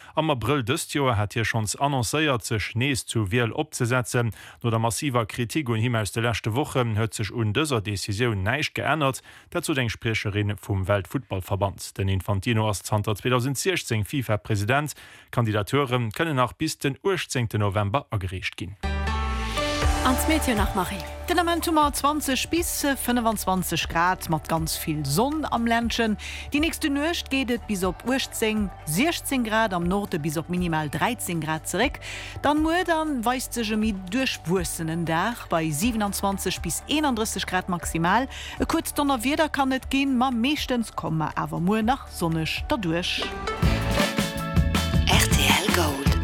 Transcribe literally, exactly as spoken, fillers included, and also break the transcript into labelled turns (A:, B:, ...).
A: Am April dëst Joer hat hier schons annoncéiert sech nees zu Wiel opzesetzen. No der massiver Kritik un him aus de lächte Woche huet sech un dëser Deciioun neiich geënnert, dazu deng Sprecherin vum Weltfootballverband. Den Infantino ass zweitausendsechzehn FIFA-Präsident. Kandidaturen kënnen nach bis den urzehnten November agerecht ginn.
B: Ans Mädchen nach Marie.
C: Den Momentum zwanzig bis fünfundzwanzig Grad mat ganz viel Sonn am Ländchen. Die nächste Nacht geht bis op achtzehn, sechzehn Grad am Norde bis op minimal dreizehn Grad zurück. Dann muss dann weist sich mit durchwursenen Dach bei siebenundzwanzig bis einunddreißig Grad maximal. E kurz Donner wieder kann net gehen, ma meistens komme aber nur nach sonnisch dadurch.